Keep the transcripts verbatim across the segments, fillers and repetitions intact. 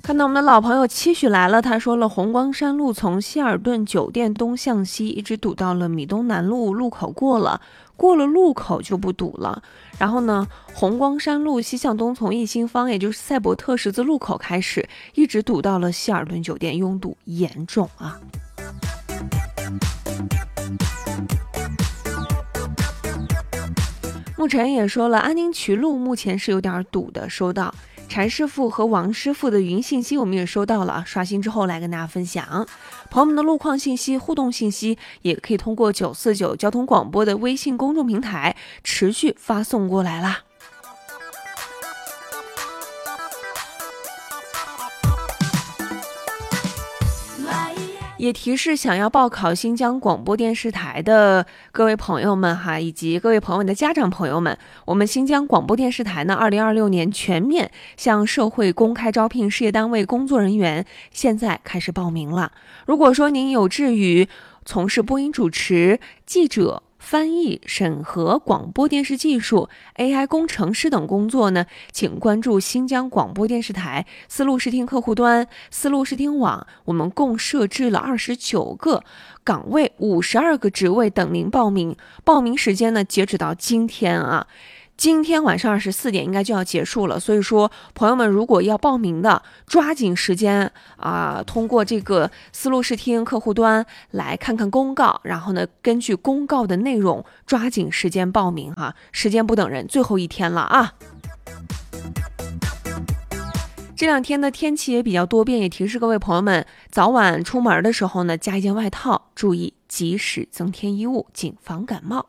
看到我们的老朋友期许来了，他说了，红光山路从希尔顿酒店东向西一直堵到了米东南路路口，过了过了路口就不堵了。然后呢，红光山路西向东从一心坊，也就是赛博特十字路口开始，一直堵到了希尔顿酒店，拥堵严重啊。牧尘也说了，安宁渠路目前是有点堵的，收到柴师傅和王师傅的语音信息我们也收到了，刷新之后来跟大家分享。朋友们的路况信息、互动信息也可以通过九四九交通广播的微信公众平台持续发送过来啦。也提示想要报考新疆广播电视台的各位朋友们哈，以及各位朋友们的家长朋友们，我们新疆广播电视台呢，二零二六年全面向社会公开招聘事业单位工作人员，现在开始报名了。如果说您有志于从事播音主持、记者、翻译、审核、广播电视技术、A I 工程师等工作呢，请关注新疆广播电视台丝路视听客户端、丝路视听网，我们共设置了二十九个岗位、五十二个职位等您报名。报名时间呢，截止到今天啊。今天晚上二十四点应该就要结束了，所以说朋友们如果要报名的，抓紧时间啊、呃，通过这个丝路视听客户端来看看公告，然后呢，根据公告的内容抓紧时间报名哈，时间不等人，最后一天了啊！这两天的天气也比较多变，也提示各位朋友们，早晚出门的时候呢，加一件外套，注意及时增添衣物，谨防感冒。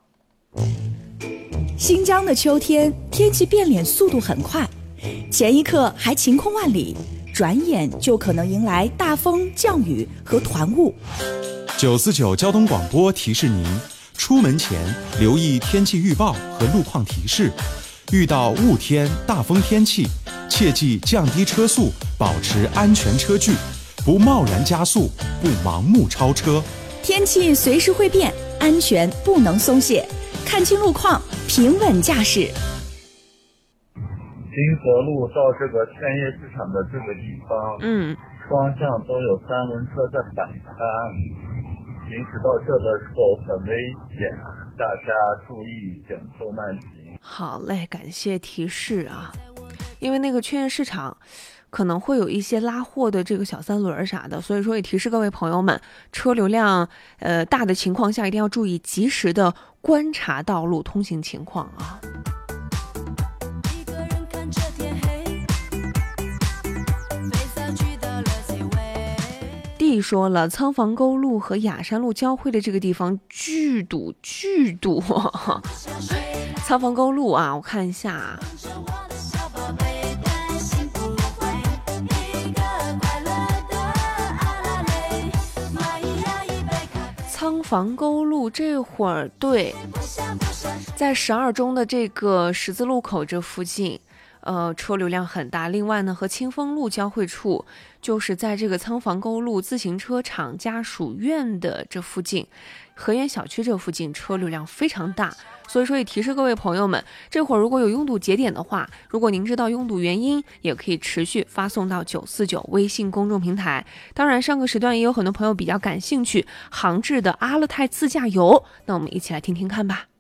新疆的秋天，天气变脸速度很快，前一刻还晴空万里，转眼就可能迎来大风、降雨和团雾。 九四九交通广播提示您，出门前留意天气预报和路况提示，遇到雾天、大风天气，切记降低车速，保持安全车距，不贸然加速，不盲目超车。 天气随时会变，安全不能松懈，看清路况，平稳驾驶。 金河路到这个劝业市场的这个地方， 嗯， 双向都有三轮车在摆摊，行驶到这的时候很危险，大家注意减速慢行。 好嘞，感谢提示啊。因为那个劝业市场可能会有一些拉货的这个小三轮啥的，所以说也提示各位朋友们，车流量呃大的情况下一定要注意及时的观察道路通行情况啊。D 说了，仓房沟路和雅山路交汇的这个地方巨堵巨堵仓房沟路啊，我看一下仓房沟路这会儿，对，在十二中的这个十字路口这附近，呃，车流量很大。另外呢，和清风路交汇处，就是在这个仓房沟路自行车厂家属院的这附近，河源小区这附近车流量非常大。所以说也提示各位朋友们，这会儿如果有拥堵节点的话，如果您知道拥堵原因，也可以持续发送到九四九微信公众平台。当然上个时段也有很多朋友比较感兴趣杭志的阿勒泰自驾游，那我们一起来听听看吧。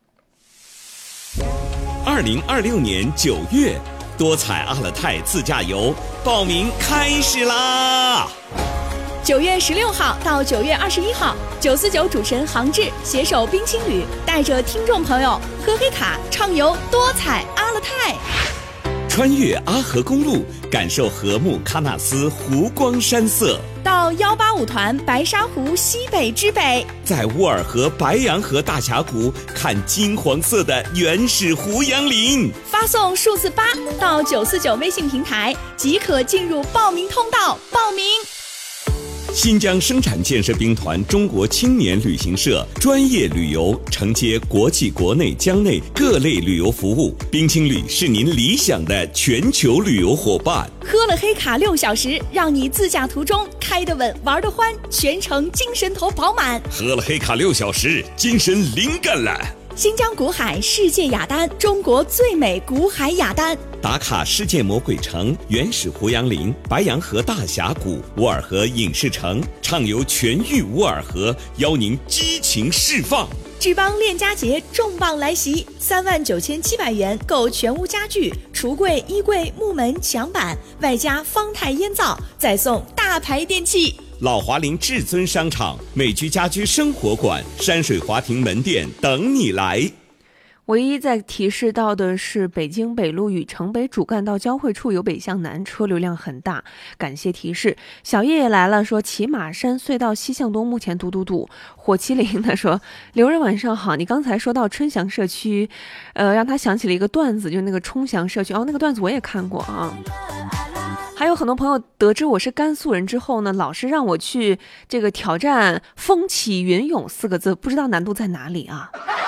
二零二六年九月，多彩阿勒泰自驾游报名开始啦！ 九月十六号到九月二十一号，九四九主持人杭志携手冰青旅，带着听众朋友喝黑卡畅游多彩阿勒泰， 穿越阿河公路，感受禾木喀纳斯湖光山色， 到幺八五团白沙湖西北之北， 在乌尔河白洋河大峡谷看金黄色的原始胡杨林。 发送数字八到九四九微信平台，即可进入报名通道报名。 新疆生产建设兵团中国青年旅行社专业旅游，承接国际国内疆内各类旅游服务，冰青旅是您理想的全球旅游伙伴。 喝了黑卡六小时，让你自驾途中开得稳玩得欢，全程精神头饱满。 喝了黑卡六小时，精神灵感了。 新疆古海世界雅丹，中国最美古海雅丹。 打卡世界魔鬼城、原始胡杨林、白洋河大峡谷、乌尔河影视城，畅游全域乌尔河，邀您激情释放。 志邦链家节重磅来袭，三万九千七百元购全屋家具、橱柜、衣柜、木门、墙板，外加方太烟皂，再送大牌电器。 老华林至尊商场、美居家居生活馆、山水华庭门店等你来。 唯一在提示到的是，北京北路与城北主干道交汇处由北向南，车流量很大，感谢提示。小叶叶来了，说骑马山隧道西向东目前堵堵堵。火麒麟他说，刘仁晚上好，你刚才说到春祥社区，呃，让他想起了一个段子，就是那个冲祥社区，哦，那个段子我也看过啊。还有很多朋友得知我是甘肃人之后呢，老是让我去这个挑战风起云涌四个字，不知道难度在哪里啊。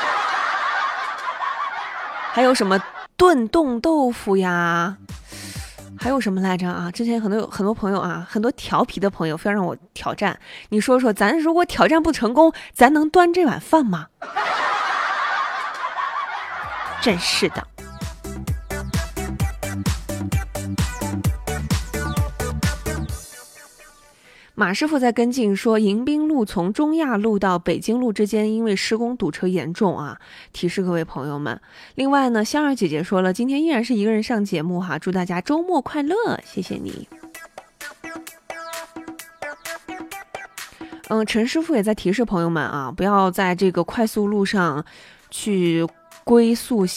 还有什么炖冻豆腐呀，还有什么来着啊？之前很多很多朋友啊，很多调皮的朋友非要让我挑战，你说说，咱如果挑战不成功，咱能端这碗饭吗？真是的。马师傅在跟进说，迎宾路从中亚路到北京路之间因为施工堵车严重啊，提示各位朋友们。另外呢，香儿姐姐说了，今天依然是一个人上节目哈，祝大家周末快乐，谢谢你。嗯，陈师傅也在提示朋友们啊，不要在这个快速路上去龟速